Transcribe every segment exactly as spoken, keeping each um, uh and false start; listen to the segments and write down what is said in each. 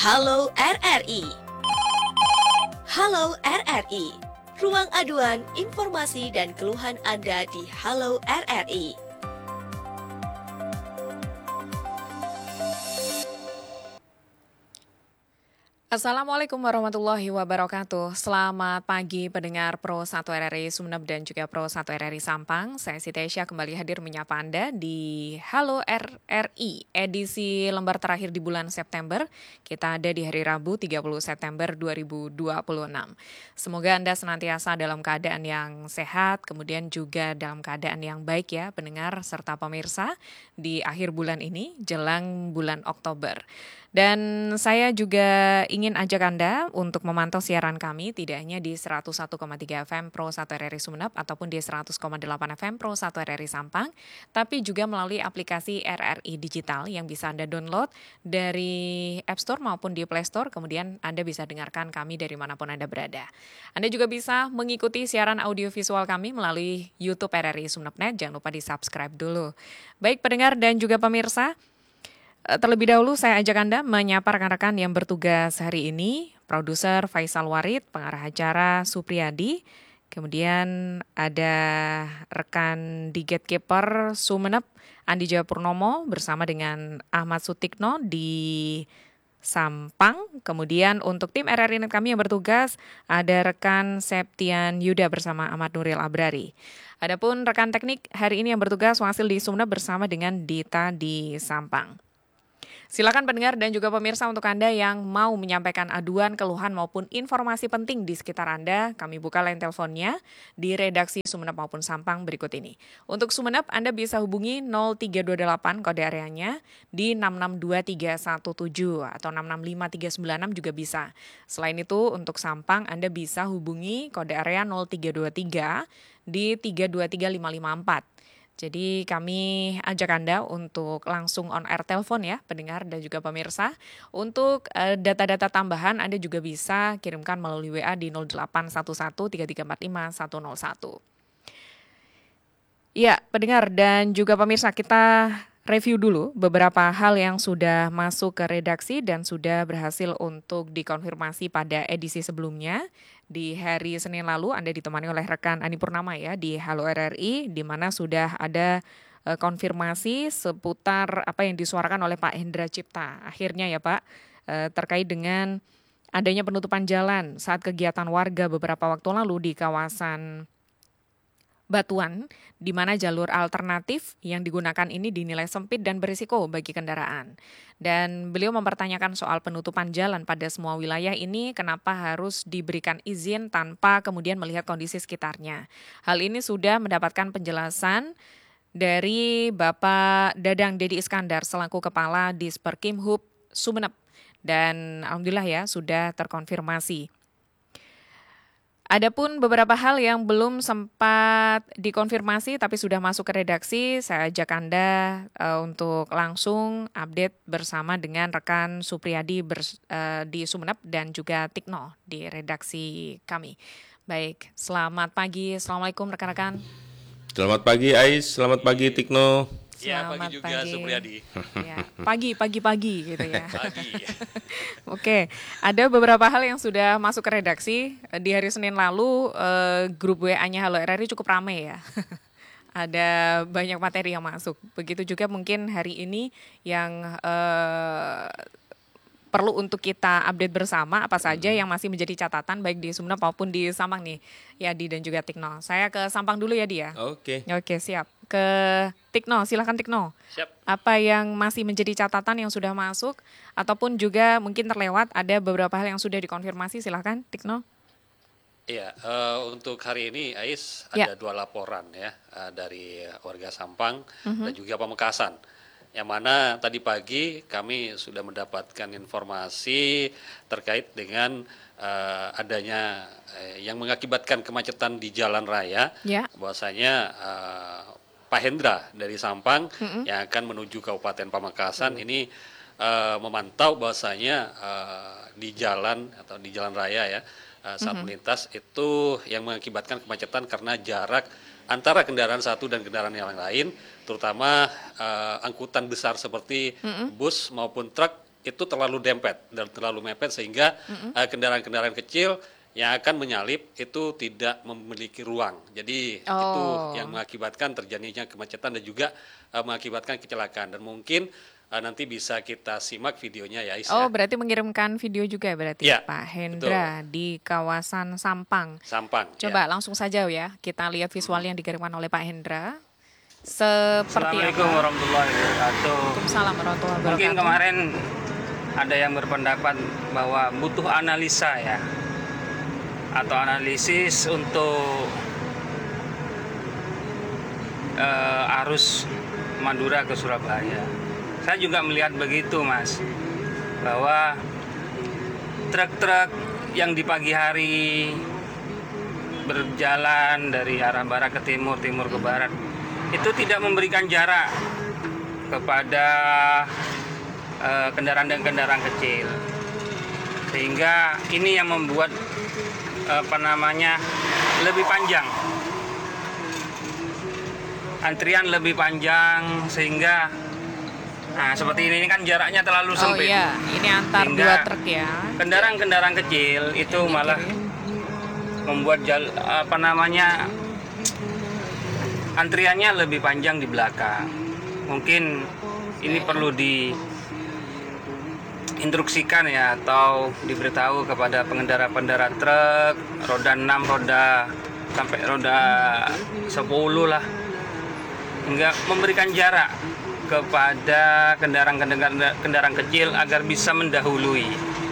Halo R R I. Halo R R I. Ruang aduan, informasi dan keluhan Anda di Halo R R I. Assalamualaikum warahmatullahi wabarakatuh. Selamat pagi pendengar Pro satu R R I Sumeneb dan juga Pro satu R R I Sampang. Saya Siti Aisyah kembali hadir menyapa Anda di Halo R R I edisi lembar terakhir di bulan September. Kita ada di hari Rabu tiga puluh September dua ribu dua puluh enam. Semoga Anda senantiasa dalam keadaan yang sehat, kemudian juga dalam keadaan yang baik ya pendengar serta pemirsa di akhir bulan ini jelang bulan Oktober. Dan saya juga ingin ajak Anda untuk memantau siaran kami tidak hanya di seratus satu koma tiga F M Pro satu R R I Sumeneb ataupun di seratus koma delapan F M Pro satu R R I Sampang, tapi juga melalui aplikasi R R I Digital yang bisa Anda download dari App Store maupun di Play Store, kemudian Anda bisa dengarkan kami dari manapun Anda berada. Anda juga bisa mengikuti siaran audiovisual kami melalui YouTube R R I Sumeneb dot net, jangan lupa di-subscribe dulu. Baik pendengar dan juga pemirsa, terlebih dahulu saya ajak Anda menyapa rekan-rekan yang bertugas hari ini. Produser Faisal Warid, pengarah acara Supriyadi, kemudian ada rekan di Gatekeeper Sumeneb, Andi Jayapurnomo bersama dengan Ahmad Sutikno di Sampang. Kemudian untuk tim R R I Net kami yang bertugas ada rekan Septian Yuda bersama Ahmad Nuril Abrari. Adapun rekan teknik hari ini yang bertugas Wasil di Sumeneb bersama dengan Dita di Sampang. Silakan pendengar dan juga pemirsa untuk Anda yang mau menyampaikan aduan, keluhan maupun informasi penting di sekitar Anda, kami buka line teleponnya di redaksi Sumeneb maupun Sampang berikut ini. Untuk Sumeneb, Anda bisa hubungi nol tiga dua delapan kode areanya di enam enam dua tiga satu tujuh atau enam enam lima tiga sembilan enam juga bisa. Selain itu, untuk Sampang, Anda bisa hubungi kode area nol tiga dua tiga di tiga dua tiga lima lima empat. Jadi kami ajak Anda untuk langsung on air telepon ya pendengar dan juga pemirsa. Untuk uh, data-data tambahan Anda juga bisa kirimkan melalui W A di nol delapan satu satu tiga tiga empat lima satu nol satu. Ya pendengar dan juga pemirsa, kita review dulu beberapa hal yang sudah masuk ke redaksi dan sudah berhasil untuk dikonfirmasi pada edisi sebelumnya. Di hari Senin lalu Anda ditemani oleh rekan Ani Purnama ya di Halo R R I, di mana sudah ada uh, konfirmasi seputar apa yang disuarakan oleh Pak Hendra Cipta. Akhirnya ya Pak, uh, terkait dengan adanya penutupan jalan saat kegiatan warga beberapa waktu lalu di kawasan Batuan, di mana jalur alternatif yang digunakan ini dinilai sempit dan berisiko bagi kendaraan. Dan beliau mempertanyakan soal penutupan jalan pada semua wilayah ini, kenapa harus diberikan izin tanpa kemudian melihat kondisi sekitarnya. Hal ini sudah mendapatkan penjelasan dari Bapak Dadang Dedi Iskandar selaku Kepala Disperkimhub Sumeneb. Dan alhamdulillah ya sudah terkonfirmasi. Adapun beberapa hal yang belum sempat dikonfirmasi tapi sudah masuk ke redaksi, saya ajak Anda uh, untuk langsung update bersama dengan rekan Supriyadi bers, uh, di Sumeneb dan juga Tikno di redaksi kami. Baik, selamat pagi, Assalamualaikum rekan-rekan. Selamat pagi Ais, selamat pagi Tikno. Ya, pagi juga pagi. Supriyadi. Ya, pagi, pagi-pagi gitu ya. Pagi. Oke, ada beberapa hal yang sudah masuk ke redaksi. Di hari Senin lalu, eh, grup W A-nya Halo R R I cukup ramai ya. Ada banyak materi yang masuk. Begitu juga mungkin hari ini yang eh, perlu untuk kita update bersama apa saja yang masih menjadi catatan baik di Sumeneb maupun di Sampang nih, Yadi dan juga Tikno. Saya ke Sampang dulu ya dia. Oke. Oke, siap. Ke Tikno, silakan Tikno. Siap. Apa yang masih menjadi catatan yang sudah masuk ataupun juga mungkin terlewat, ada beberapa hal yang sudah dikonfirmasi, silakan Tikno. Iya, uh, untuk hari ini Ais Ya. ada dua laporan ya uh, dari warga Sampang Mhm. dan juga Pamekasan. Yang mana tadi pagi kami sudah mendapatkan informasi terkait dengan uh, adanya uh, yang mengakibatkan kemacetan di jalan raya. Ya. Bahwasanya uh, Pak Hendra dari Sampang Mhm. yang akan menuju Kabupaten Pamekasan ini uh, memantau bahwasanya uh, di jalan atau di jalan raya ya uh, saat Mhm. melintas itu yang mengakibatkan kemacetan karena jarak antara kendaraan satu dan kendaraan yang lain, terutama uh, angkutan besar seperti Mhm. bus maupun truk itu terlalu dempet dan terlalu mepet sehingga mm-hmm. uh, kendaraan-kendaraan kecil yang akan menyalip itu tidak memiliki ruang. Jadi oh. itu yang mengakibatkan terjadinya kemacetan dan juga uh, mengakibatkan kecelakaan. Dan mungkin uh, nanti bisa kita simak videonya ya Is. Oh, ya. berarti mengirimkan video juga ya berarti ya, Pak Hendra betul. Di kawasan Sampang. Sampang. Coba ya. langsung saja ya kita lihat visual yang dikirimkan oleh Pak Hendra. Seperti Assalamualaikum apa? warahmatullahi wabarakatuh. Waalaikumsalam warahmatullahi wabarakatuh. Mungkin kemarin ada yang berpendapat bahwa butuh analisa ya, atau analisis untuk uh, arus Madura ke Surabaya. Saya juga melihat begitu Mas, bahwa truk-truk yang di pagi hari berjalan dari arah barat ke timur, timur ke barat, itu tidak memberikan jarak kepada uh, kendaraan dan kendaraan kecil, sehingga ini yang membuat apa namanya lebih panjang, antrian lebih panjang, sehingga nah seperti ini kan jaraknya terlalu sempit. Oh iya, ini antar sehingga dua truk ya. Kendaraan-kendaraan kecil itu ini malah kiri. Membuat jal, apa namanya antriannya lebih panjang di belakang. Mungkin ini perlu diinstruksikan ya, atau diberitahu kepada pengendara-pengendara truk roda enam, roda sampai roda sepuluh lah, hingga memberikan jarak kepada kendaraan-kendaraan kendaraan kecil agar bisa mendahului.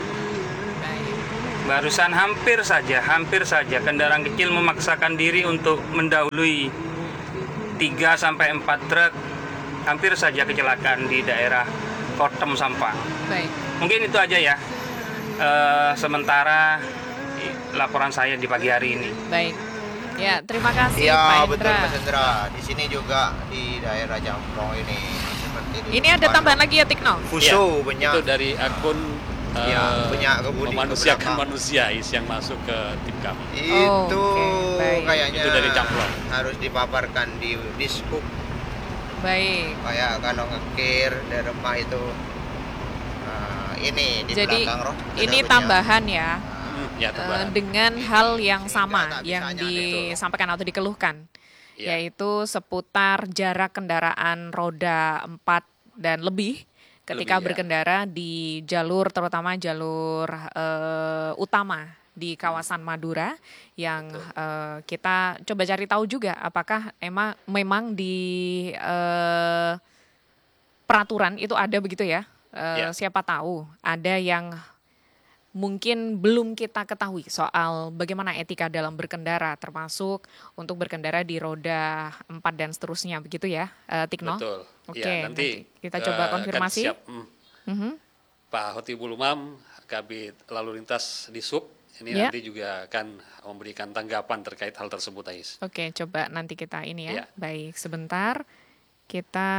Barusan hampir saja, hampir saja kendaraan kecil memaksakan diri untuk mendahului tiga sampai empat truk, hampir saja kecelakaan di daerah Kotem Sampang. Baik. Mungkin itu aja ya, e, sementara laporan saya di pagi hari ini. Baik. Ya, terima kasih ya, Pak Hendra. Iya betul Mas Hendra. Di sini juga di daerah Jamprong ini seperti di ini ada tambahan lagi ya Tikno? Fuso ya, banyak. Itu dari akun ya, uh, banyak kebudi memanusiakan keberapa. manusia Is yang masuk ke tim kami. Itu oh, okay, kayaknya itu dari Jamprong. Harus dipaparkan di Dishub. Baik. Kayak kalau ngekir dari rumah itu uh, ini di Jadi, belakang roh. ini tambahan ya. Ya, uh, dengan hal yang sama tak yang bisanya disampaikan atau dikeluhkan, ya. yaitu seputar jarak kendaraan roda empat dan lebih ketika Lebih, ya. berkendara di jalur, terutama jalur uh, utama di kawasan Madura, yang uh, kita coba cari tahu juga apakah emang memang di uh, peraturan itu ada begitu ya. Uh, ya. Siapa tahu ada yang mungkin belum kita ketahui soal bagaimana etika dalam berkendara, termasuk untuk berkendara di roda empat dan seterusnya, begitu ya, uh, Tikno? Betul. Oke, ya, nanti, nanti kita coba uh, konfirmasi. Siap, hmm. Mm-hmm. Pak Khotibul Umam, Kabid Lalu Lintas di Sub, ini ya. nanti juga akan memberikan tanggapan terkait hal tersebut, Ais. Oke, coba nanti kita ini ya. ya. Baik, sebentar. Kita...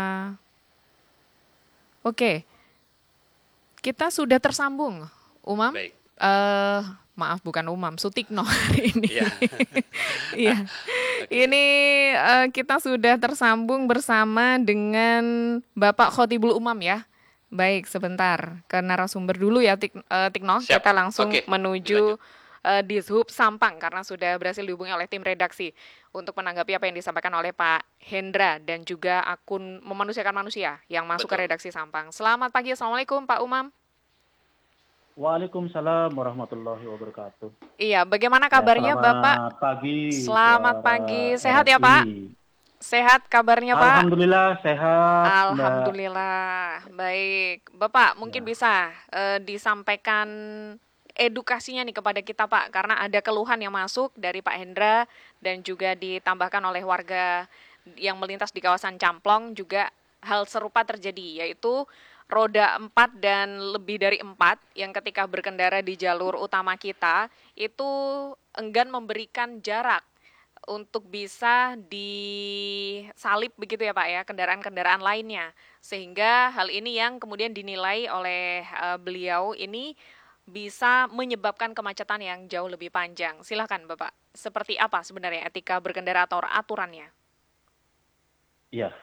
Oke. Kita sudah tersambung. Umam, Baik. Uh, maaf bukan Umam, Sutikno hari ini. Iya. Iya. Ini uh, kita sudah tersambung bersama dengan Bapak Khotibul Umam ya. Baik, sebentar ke narasumber dulu ya Tik, uh, Tikno. Siap. Kita langsung Oke, menuju uh, Dishub Sampang karena sudah berhasil dihubungi oleh tim redaksi untuk menanggapi apa yang disampaikan oleh Pak Hendra dan juga akun Memanusiakan Manusia yang masuk Betul. ke redaksi Sampang. Selamat pagi, Assalamualaikum Pak Umam. Waalaikumsalam warahmatullahi wabarakatuh. Iya, bagaimana kabarnya ya, selamat Bapak? Pagi. Selamat pagi. Sehat ya Pak? Sehat kabarnya Pak? Alhamdulillah sehat. Alhamdulillah. Mbak. Baik. Bapak mungkin ya. bisa uh, disampaikan edukasinya nih kepada kita Pak, karena ada keluhan yang masuk dari Pak Hendra dan juga ditambahkan oleh warga yang melintas di kawasan Camplong juga hal serupa terjadi, yaitu roda empat dan lebih dari empat yang ketika berkendara di jalur utama kita itu enggan memberikan jarak untuk bisa disalip begitu ya Pak ya, kendaraan-kendaraan lainnya. Sehingga hal ini yang kemudian dinilai oleh uh, beliau ini bisa menyebabkan kemacetan yang jauh lebih panjang. Silakan Bapak, seperti apa sebenarnya etika berkendara atau aturannya? Iya.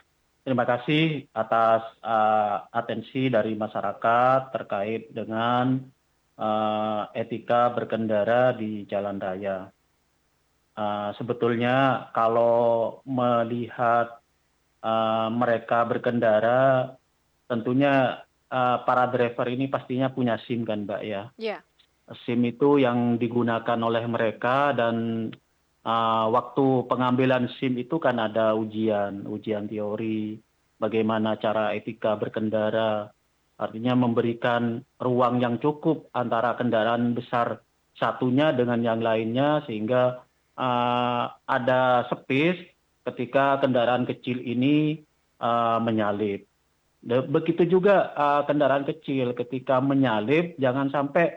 Terima kasih atas eh, atensi dari masyarakat terkait dengan eh, etika berkendara di jalan raya. Eh, sebetulnya kalau melihat eh, mereka berkendara, tentunya eh, para driver ini pastinya punya SIM kan, Mbak ya. Ya. SIM itu yang digunakan oleh mereka dan uh, waktu pengambilan SIM itu kan ada ujian, ujian teori, bagaimana cara etika berkendara, artinya memberikan ruang yang cukup antara kendaraan besar satunya dengan yang lainnya sehingga uh, ada space ketika kendaraan kecil ini uh, menyalip. Begitu juga uh, kendaraan kecil ketika menyalip jangan sampai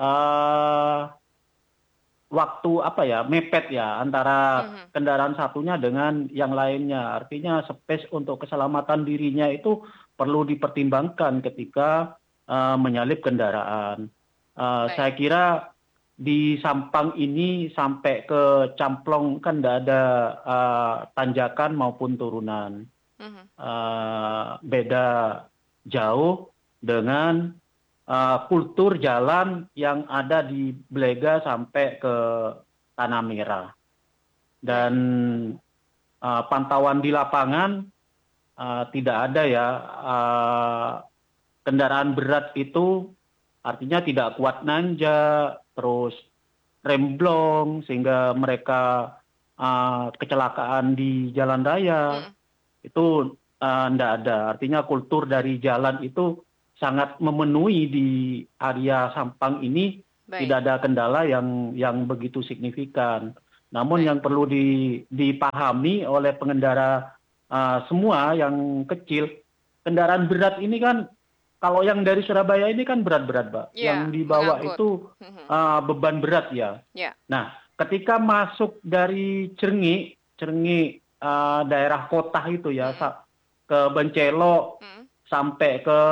uh, waktu apa ya mepet ya antara Mhm. kendaraan satunya dengan yang lainnya. Artinya space untuk keselamatan dirinya itu perlu dipertimbangkan ketika uh, menyalip kendaraan. Uh, Baik. saya kira di Sampang ini sampai ke Camplong kan tidak ada uh, tanjakan maupun turunan. Mhm. Uh, beda jauh dengan uh, kultur jalan yang ada di Blega sampai ke Tanah Merah. Dan uh, pantauan di lapangan uh, tidak ada ya uh, kendaraan berat itu artinya tidak kuat nanjak, terus remblong sehingga mereka uh, kecelakaan di jalan raya. Mhm. Itu tidak uh, ada. Artinya kultur dari jalan itu sangat memenuhi di area Sampang ini. Baik. Tidak ada kendala yang yang begitu signifikan. Namun Baik. yang perlu di, dipahami oleh pengendara uh, semua yang kecil, kendaraan berat ini kan kalau yang dari Surabaya ini kan berat-berat, Pak. Ya, Yang dibawa mengangkut. itu Mhm. uh, beban berat ya. Ya. Nah, ketika masuk dari Cerngik, Cerngik Uh, daerah kota itu ya, Mhm. ke Bencelo Mhm. sampai ke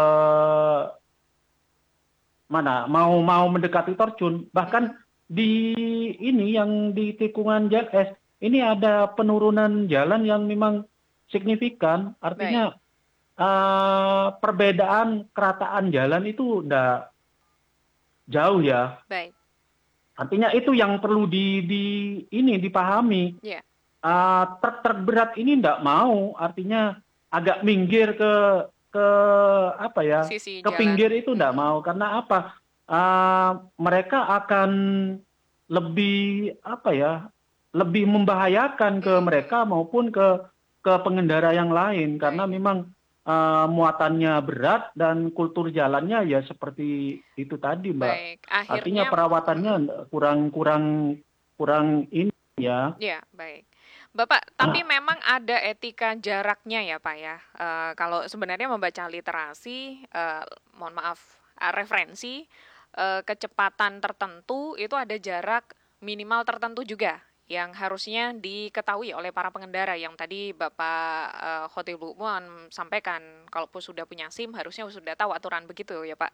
mana mau mau mendekati Torjun, bahkan di ini yang di tikungan J S ini ada penurunan jalan yang memang signifikan, artinya uh, perbedaan kerataan jalan itu udah jauh ya. Baik. Artinya itu yang perlu di, di ini dipahami. Ya. Uh, truk-truk berat ini tidak mau, artinya agak minggir ke ke apa ya, Sisi ke jalan. pinggir itu tidak Mhm. mau karena apa? Uh, mereka akan lebih apa ya, lebih membahayakan ke Mhm. mereka maupun ke ke pengendara yang lain karena Baik. memang uh, muatannya berat dan kultur jalannya ya seperti itu tadi, Mbak. Baik. Artinya Akhirnya perawatannya kurang kurang kurang ini ya. ya, baik. Bapak, tapi memang ada etika jaraknya ya Pak ya. Eh, kalau sebenarnya membaca literasi, eh, mohon maaf, eh, referensi, eh, kecepatan tertentu itu ada jarak minimal tertentu juga yang harusnya diketahui oleh para pengendara yang tadi Bapak eh, Khotibul Umam sampaikan. Kalaupun sudah punya SIM harusnya sudah tahu aturan begitu ya Pak.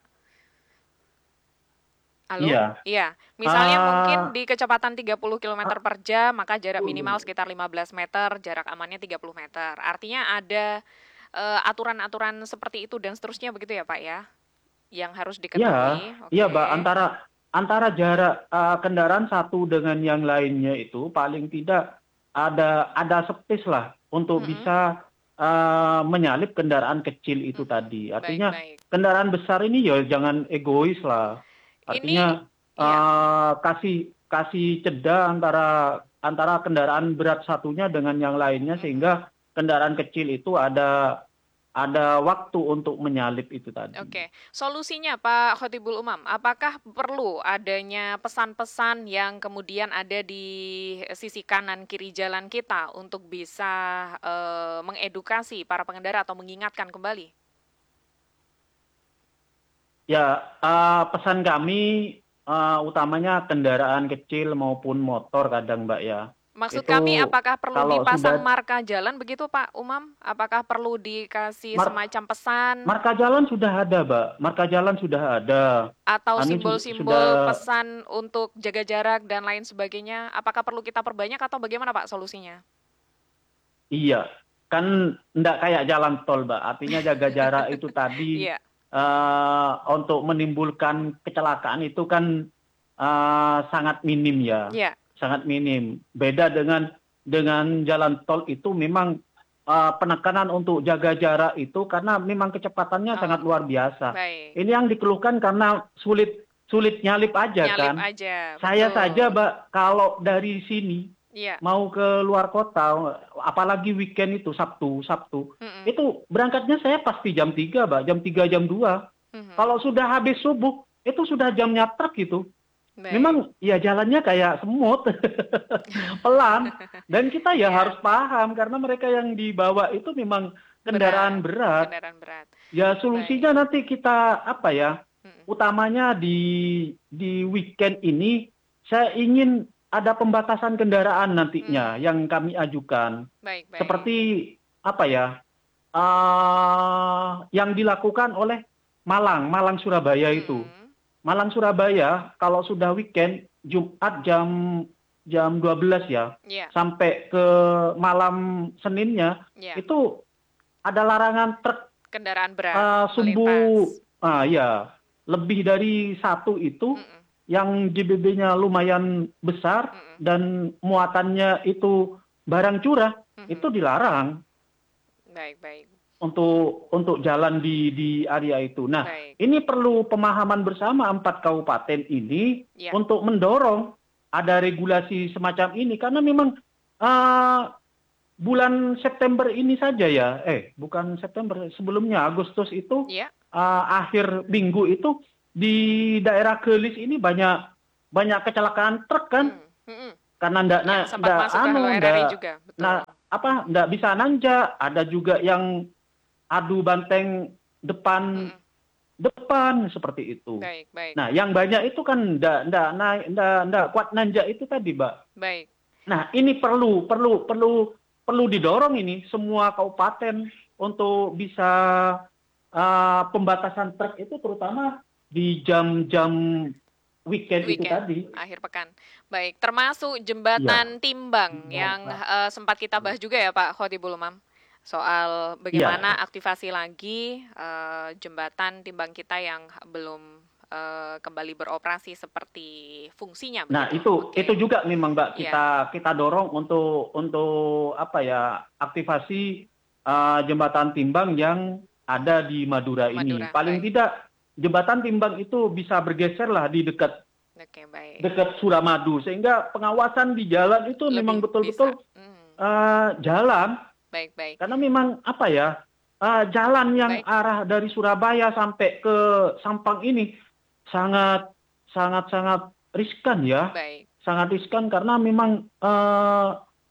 Halo? Iya. Iya. Misalnya Ah. mungkin di kecepatan tiga puluh kilometer per jam, maka jarak minimal sekitar lima belas meter, jarak amannya tiga puluh meter. Artinya ada eh, aturan-aturan seperti itu dan seterusnya begitu ya Pak ya? Yang harus Iya, diketahui. iya, Oke. Mbak. Antara antara jarak uh, kendaraan satu dengan yang lainnya itu paling tidak ada ada space lah untuk Mm-mm. bisa uh, menyalip kendaraan kecil itu Mhm. tadi. Baik, Artinya baik. kendaraan besar ini ya jangan egois lah. Artinya Ini, iya. uh, kasih kasih jeda antara antara kendaraan berat satunya dengan yang lainnya Mhm. sehingga kendaraan kecil itu ada ada waktu untuk menyalip itu tadi. Oke, solusinya Pak Khotibul Umam, apakah perlu adanya pesan-pesan yang kemudian ada di sisi kanan kiri jalan kita untuk bisa eh, mengedukasi para pengendara atau mengingatkan kembali? Ya, uh, pesan kami uh, utamanya kendaraan kecil maupun motor kadang, Mbak ya. Maksud Itu kami apakah perlu kalau dipasang sudah marka jalan begitu Pak Umam? Apakah perlu dikasih Mar- semacam pesan marka jalan sudah ada, Mbak. Marka jalan sudah ada. atau Kami su- simbol-simbol sudah pesan untuk jaga jarak dan lain sebagainya? Apakah perlu kita perbanyak atau bagaimana Pak solusinya? iya. kan enggak kayak jalan tol, Mbak. Artinya jaga jarak itu tadi Iya. eh, untuk menimbulkan kecelakaan itu kan eh, sangat minim ya, Iya. sangat minim. Beda dengan dengan jalan tol itu memang eh, penekanan untuk jaga jarak itu karena memang kecepatannya Oh. sangat luar biasa. Baik. Ini yang dikeluhkan karena sulit sulit nyalip aja Nyalip kan. aja. Saya betul. saja, Mbak, kalau dari sini Iya. mau ke luar kota, apalagi weekend itu Sabtu, Sabtu, Mm-mm. itu berangkatnya saya pasti jam tiga, Mbak, jam tiga, jam dua. Mhm. Kalau sudah habis subuh, itu sudah jamnya truk itu. Baik. Memang ya jalannya kayak semut, pelan. Dan kita ya Iya. harus paham karena mereka yang dibawa itu memang kendaraan berat. Kendaraan berat. Ya solusinya nanti kita apa ya? Mm-mm. Utamanya di di weekend ini saya ingin ada pembatasan kendaraan nantinya yang kami ajukan. Baik, baik. Seperti apa ya? ah, yang dilakukan oleh Malang, Malang Surabaya itu. Mm. Malang Surabaya kalau sudah weekend Jumat jam jam dua belas ya Iya. sampai ke malam Seninnya Iya. itu ada larangan truk Kendaraan berat. ah, sumbu melintas. ah ya lebih dari satu itu Mm-mm. yang J B B-nya lumayan besar Mm-mm. dan muatannya itu barang curah Mhm. itu dilarang Baik, baik. untuk untuk jalan di di area itu. Nah, Baik. ini perlu pemahaman bersama empat kabupaten ini Ya. untuk mendorong ada regulasi semacam ini karena memang ah, bulan September ini saja ya, eh bukan September sebelumnya Agustus itu Iya. ah, akhir minggu itu di daerah Gelis ini banyak banyak kecelakaan truk kan Mm. Mm-mm. karena ndak Ya, na- sempat ndak masuk ke anu Halo R R I ndak juga. Betul. nah apa ndak bisa nanjak, ada juga yang adu banteng depan Mm-mm. depan seperti itu. Baik, baik. Nah, yang banyak itu kan ndak ndak naik ndak ndak kuat nanjak itu tadi, Mbak. Baik. Nah, ini perlu perlu perlu perlu didorong ini semua kabupaten untuk bisa uh, pembatasan truk itu terutama di jam-jam weekend, itu Weekend, tadi. akhir pekan. Baik, termasuk jembatan Timbang yang eh, sempat kita bahas juga ya Pak Khotibul Umam. Soal bagaimana aktivasi lagi eh, jembatan Timbang kita yang belum eh, kembali beroperasi seperti fungsinya. Nah, begitu. itu Oke. itu juga memang Mbak Iya. kita kita dorong untuk untuk apa ya aktivasi uh, jembatan Timbang yang ada di Madura, ini. Madura, Paling baik. tidak jembatan Timbang itu bisa bergeser lah di dekat Oke, baik. dekat Suramadu sehingga pengawasan di jalan itu Lebih memang betul-betul bisa. Hmm, uh, jalan baik, baik. karena memang apa ya uh, jalan yang Baik. arah dari Surabaya sampai ke Sampang ini sangat sangat sangat riskan ya. Baik. Sangat riskan karena memang eh,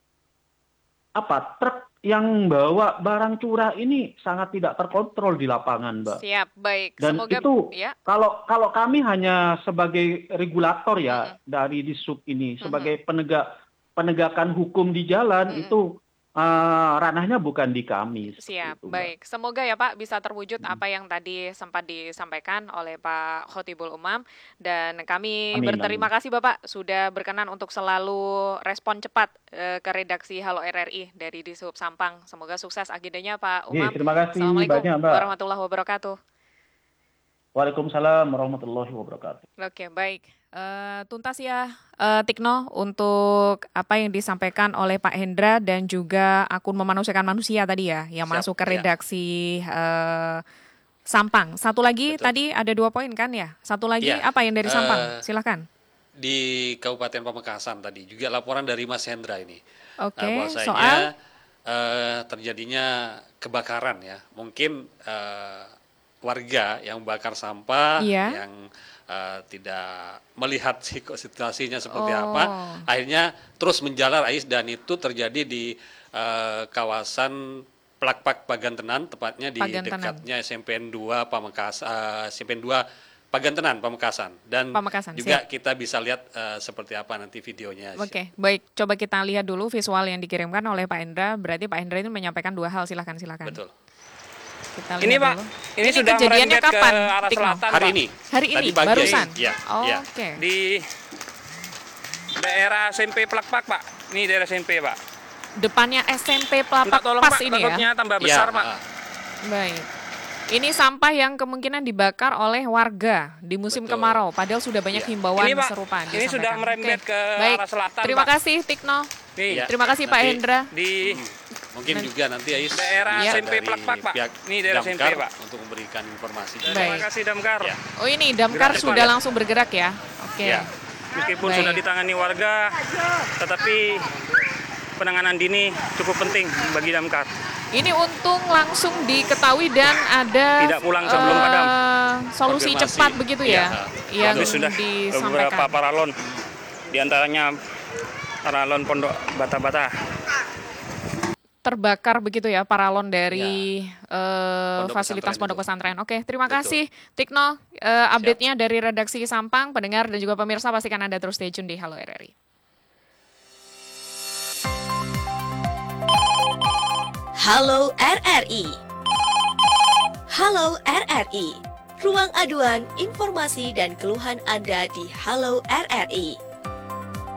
apa truk yang bawa barang curah ini sangat tidak terkontrol di lapangan, Mbak. Siap, baik. Dan Semoga itu ya. kalau kalau kami hanya sebagai regulator ya dari Disub ini sebagai penegak penegakan hukum di jalan Mm-mm. itu eh, ranahnya bukan di kami. seperti Siap, itu, Mbak. baik. Semoga ya Pak bisa terwujud apa yang tadi sempat disampaikan oleh Pak Khotibul Umam. Dan kami Amin, berterima kasih Bapak sudah berkenan untuk selalu respon cepat eh, ke redaksi Halo R R I dari Disub Sampang. Semoga sukses agendanya Pak Oke, Umam. terima kasih Assalamualaikum banyak, Mbak. warahmatullahi wabarakatuh. Waalaikumsalam warahmatullahi wabarakatuh. Oke, baik. Eh, tuntas ya eh, Tikno untuk apa yang disampaikan oleh Pak Hendra dan juga akun memanusiakan manusia tadi ya yang Siap, masuk ke ya. redaksi eh, Sampang. Satu lagi Betul. tadi ada dua poin kan ya? Satu lagi Iya, apa yang dari eh, Sampang? Silakan. Di Kabupaten Pamekasan tadi juga laporan dari Mas Hendra ini. Oke, Nah, bahwasanya soal eh, terjadinya kebakaran ya. Mungkin eh, warga yang bakar sampah, Iya. yang eh, tidak melihat siko- situasinya seperti Oh. apa, akhirnya terus menjalar Ais dan itu terjadi di eh, kawasan Plakpak Pagantenan, tepatnya di Pagantenan. dekatnya S M P N dua Pamekasan, eh, S M P N dua Pagantenan, Pamekasan. Dan Pamekasan, juga kita bisa lihat eh, seperti apa nanti videonya. Oke, baik. Coba kita lihat dulu visual yang dikirimkan oleh Pak Hendra. Berarti Pak Hendra itu menyampaikan dua hal. Silakan, silakan. Betul. Kita lihat Ini Pak, dulu. ini, sudah kejadiannya merembet kapan, ke arah Tikno? selatan Hari Pak. ini. Hari Tadi ini, pagi, barusan. ya, Oh, ya. Oke. Di daerah S M P Plakpak Pak. Ini daerah S M P Pak. depannya S M P Minta Pelapak tolong pas Pak, ini ya. takutnya tambah Ya, besar Pak. ah, Baik. Ini sampah yang kemungkinan dibakar oleh warga di musim Betul. kemarau. Padahal sudah banyak Ya. himbauan Ini Pak, serupa ini sudah disampaikan. merembet Oke. ke Baik. arah selatan Terima Pak. kasih Tikno. Nih, Ya. Terima kasih Pak Nanti- Hendra. di mungkin juga nanti Ais Daerah Ya. S M P dari Plak-Plak Pak. pihak Ini daerah S M P Damkar Pak. untuk memberikan informasi. Baik. Terima kasih Damkar. Ya. Oh ini Damkar Gerak sudah cepat. langsung bergerak ya. Oke. Ya. Meskipun Baik. sudah ditangani warga, tetapi penanganan dini cukup penting bagi Damkar. Ini untung langsung diketahui dan ada Tidak pulang sebelum eh, padam. solusi Konfirmasi. cepat begitu ya, Iya. yang Tapi sudah beberapa disampaikan. paralon, diantaranya paralon Pondok Bata-Bata. Terbakar begitu ya paralon dari eh, Pondok fasilitas pesantren pondok itu. pesantren. Oke, terima Betul. kasih Tikno. Eh, update-nya dari redaksi Sampang, pendengar dan juga pemirsa pastikan Anda terus stay tune di Halo R R I. Halo R R I. Halo R R I. Ruang aduan, informasi dan keluhan Anda di Halo R R I.